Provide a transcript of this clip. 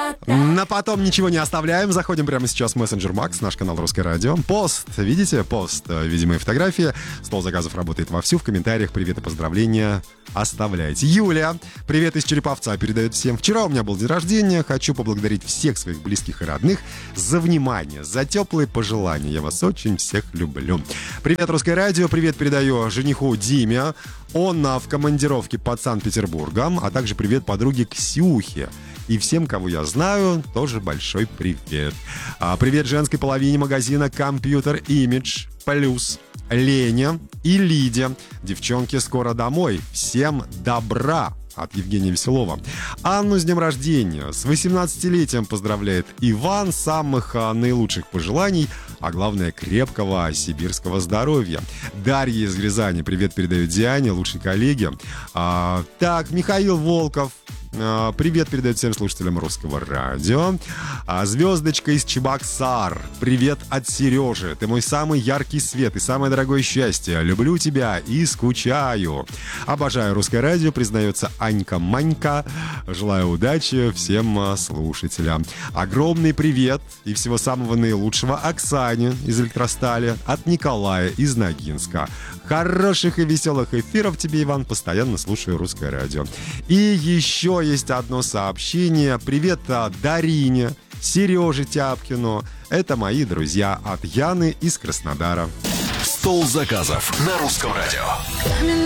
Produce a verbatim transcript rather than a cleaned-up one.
На потом ничего не оставляем. Заходим прямо сейчас в мессенджер Макс, наш канал Русское радио. Пост, видите? Пост, видимые фотографии. Стол заказов работает вовсю. В комментариях привет и поздравления оставляйте. Юля, привет из Череповца, передает всем. Вчера у меня был день рождения. Хочу поблагодарить всех своих близких и родных за внимание, за теплые пожелания. Я вас очень всех люблю. Привет, Русское радио. Привет передаю жениху Диме. Он в командировке под Санкт-Петербургом. А также привет подруге Ксюхе. И всем, кого я знаю, тоже большой привет. А, привет женской половине магазина Computer Image Plus, Лене и Лиде. Девчонки, скоро домой. Всем добра. От Евгения Веселова. Анну с днем рождения. С восемнадцатилетием поздравляет Иван. Самых а, наилучших пожеланий, а главное, крепкого сибирского здоровья. Дарья из Рязани. Привет передает Диане, лучшей коллеге. А, так, Михаил Волков. А, привет передает всем слушателям Русского радио. А, Звездочка из Чебоксар. Привет от Сережи. Ты мой самый яркий свет и самое дорогое счастье. Люблю тебя и скучаю. Обожаю Русское радио, признается Анька-Манька. Желаю удачи всем слушателям. Огромный привет и всего самого наилучшего Оксане из Электростали, от Николая из Ногинска. Хороших и веселых эфиров тебе, Иван. Постоянно слушаю Русское радио. И еще есть одно сообщение. Привет Дарине, Сереже Тяпкину. Это мои друзья от Яны из Краснодара. Стол заказов на Русском радио.